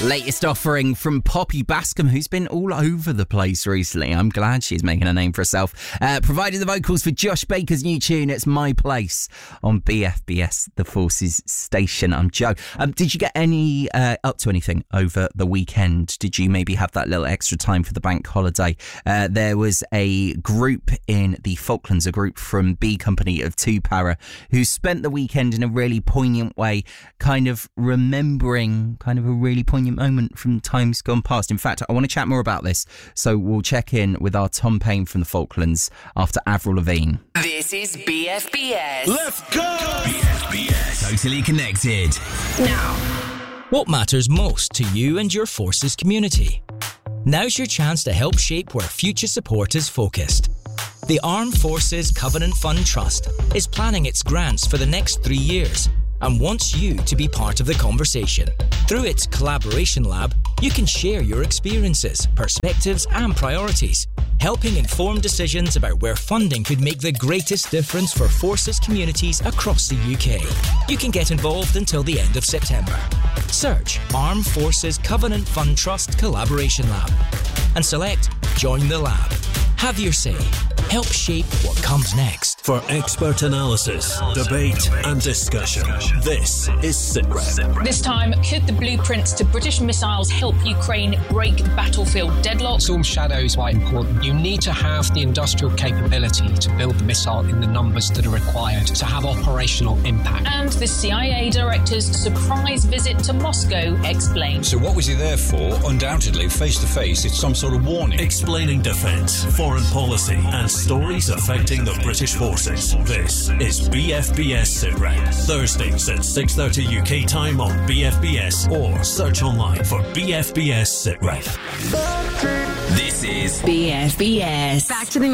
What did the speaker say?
Latest offering from Poppy Bascom, who's been all over the place recently. I'm glad she's making a name for herself. Provided the vocals for Josh Baker's new tune, It's My Place, on BFBS, the Forces station. I'm Joe. Did you get up to anything over the weekend? Did you maybe have that little extra time for the bank holiday? There was a group in the Falklands, a group from B Company of Two Para, who spent the weekend in a really poignant way, kind of remembering a really poignant moment from times gone past. In fact, I want to chat more about this, so we'll check in with our Tom Payne from the Falklands after Avril Lavigne. This is BFBS. Let's go! BFBS. Totally connected. Now, what matters most to you and your Forces community? Now's your chance to help shape where future support is focused. The Armed Forces Covenant Fund Trust is planning its grants for the next 3 years and wants you to be part of the conversation. Through its Collaboration Lab, you can share your experiences, perspectives and priorities, helping inform decisions about where funding could make the greatest difference for Forces communities across the UK. You can get involved until the end of September. Search Armed Forces Covenant Fund Trust Collaboration Lab and select Join the Lab. Have your say. Help shape what comes next. For expert analysis, debate and discussion, this is SITREP. This time, could the blueprints to British missiles help Ukraine break battlefield deadlock? Storm Shadow is quite important. You need to have the industrial capability to build the missile in the numbers that are required to have operational impact. And the CIA director's surprise visit to Moscow explained. So what was he there for? Undoubtedly, face-to-face, it's some sort of warning. Explaining defence, foreign policy and stories affecting the British forces. This is BFBS SITREP. Thursdays at 6:30 UK time on BFBS or search online for BFBS SITREP. This is BFBS. Back to the